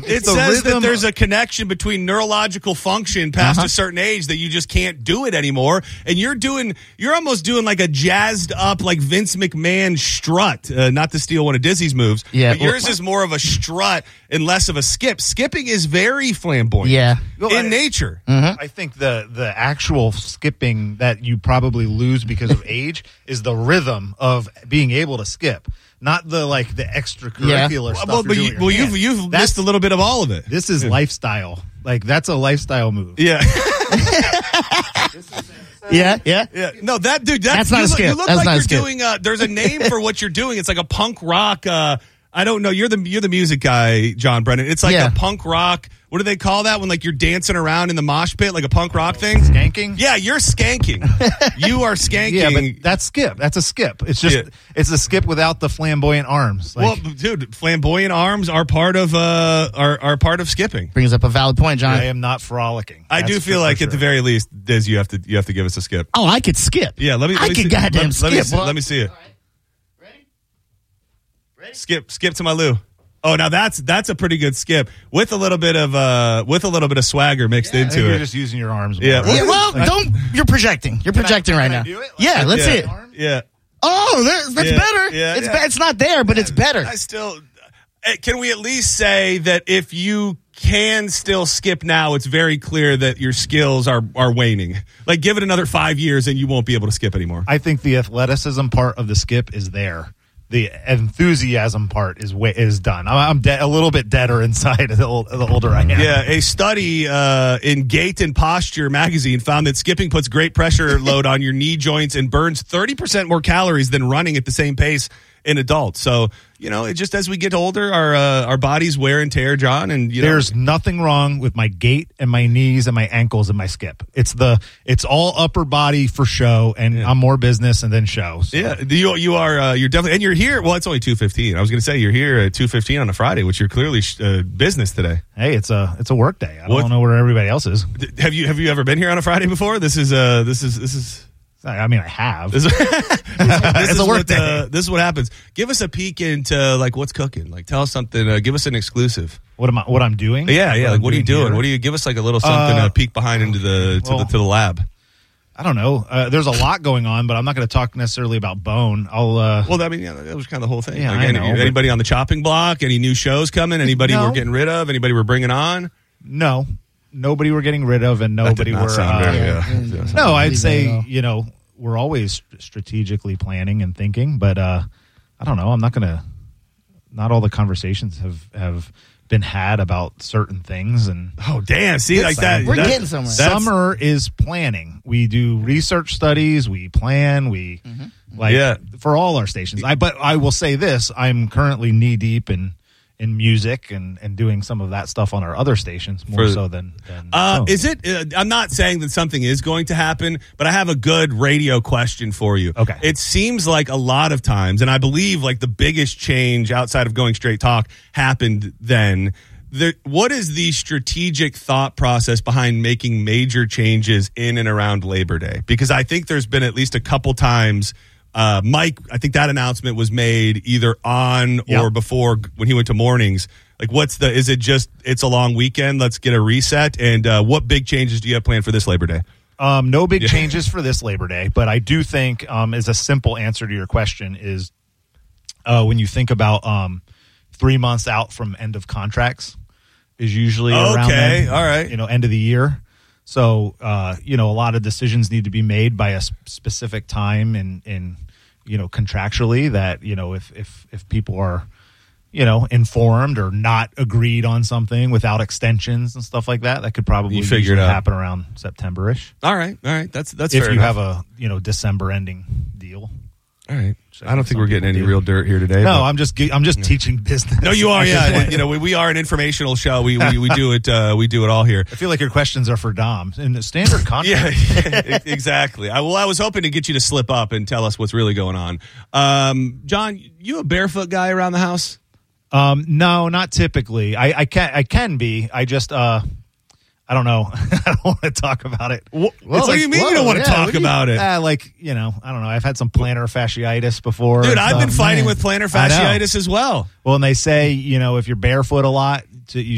It says that there's a connection between neurological function past a certain age that you just can't do it anymore. And you're almost doing like a jazzed up, like Vince McMahon strut, not to steal one of Dizzy's moves. Yeah. But yours is more of a strut and less of a skip. Skipping is very flamboyant. Yeah. In nature. I think the actual skipping that you probably lose because of age is the rhythm of being able to skip, not the extracurricular stuff. You've missed a little bit of all of it. This is lifestyle. Like, that's a lifestyle move. Yeah. Yeah. No, that's not a skip. You look That's like not a you're skip. doing. There's a name for what you're doing. It's like a punk rock. I don't know. You're the music guy, John Brennan. It's like a punk rock. What do they call that when like you're dancing around in the mosh pit, like a punk rock thing? Skanking? Yeah, you're skanking. You are skanking. Yeah, but that's skip. That's a skip. It's just it's a skip without the flamboyant arms. Like, well, dude, flamboyant arms are part of skipping. Brings up a valid point, John. I am not frolicking. I do feel like at the very least, Diz, you have to give us a skip. Oh, I could skip. Yeah, let me I see. could goddamn skip. Let me see it. Ready? Skip to my Lou. Oh, now that's a pretty good skip with a little bit of swagger mixed into it. You're just using your arms more. Yeah, you're projecting. You're projecting right now. Do it? Yeah, let's see it. Yeah. Oh, that's better. Yeah, It's not there, but it's better. Can we at least say that if you can still skip now, it's very clear that your skills are waning. Like, give it another 5 years and you won't be able to skip anymore. I think the athleticism part of the skip is there. The enthusiasm part is done. I'm a little bit deader inside the older I am. Yeah, a study in Gait and Posture magazine found that skipping puts great pressure load on your knee joints and burns 30% more calories than running at the same pace in adults. So, it just as we get older, our bodies wear and tear, John. And there's nothing wrong with my gait and my knees and my ankles and my skip. It's all upper body for show, and I'm more business and then show. So. Yeah, you're definitely, and you're here. Well, it's only 2:15. I was going to say you're here at 2:15 on a Friday, which you're clearly business today. Hey, it's a work day. I don't know where everybody else is. Have you ever been here on a Friday before? This is. I mean, I have. This It's a work day. This is what happens. Give us a peek into like what's cooking. Like, tell us something. Give us an exclusive. What I'm doing? Yeah. Like, what are you doing? What do you give us like a little something? Peek behind into to the lab. I don't know. There's a lot going on, but I'm not going to talk necessarily about Bone. That was kind of the whole thing. Yeah, like, I know. Anybody on the chopping block? Any new shows coming? Anybody we're getting rid of? Anybody we're bringing on? No. Nobody we're getting rid of, and nobody we're. No, I'd say we're always strategically planning and thinking, but I don't know. I'm not going to. Not all the conversations have been had about certain things, and see, like that. We're getting somewhere. Summer is planning. We do research studies. We plan. For all our stations. But I will say this: I'm currently knee deep in music and doing some of that stuff on our other stations more so than is it I'm not saying that something is going to happen, but I have a good radio question for you. Okay. It seems like a lot of times, and I believe like the biggest change outside of Going Straight Talk happened then. What is the strategic thought process behind making major changes in and around Labor Day? Because I think there's been at least a couple times Mike, I think that announcement was made either on or before when he went to mornings. Like, is it just, it's a long weekend, let's get a reset? And what big changes do you have planned for this Labor Day? No big changes for this Labor Day, but I do think, as a simple answer to your question is, when you think about 3 months out from end of contracts is usually around then, all right. End of the year. So, a lot of decisions need to be made by a specific time in contractually that, if people are, informed or not agreed on something without extensions and stuff like that, that could probably happen around September-ish. All right. That's if fair you enough. have a December ending deal. All right. I don't think we're getting any real dirt here today. No, I'm just teaching business. No, you are. Yeah, we are an informational show. We do it. We do it all here. I feel like your questions are for Dom in the standard contract. Yeah, exactly. I was hoping to get you to slip up and tell us what's really going on. John, you a barefoot guy around the house? No, not typically. I can be. I just I don't know. I don't want to talk about it. What do you mean you don't want to talk about it? I don't know. I've had some plantar fasciitis before. Dude, I've been fighting with plantar fasciitis as well. Well, and they say, if you're barefoot a lot, you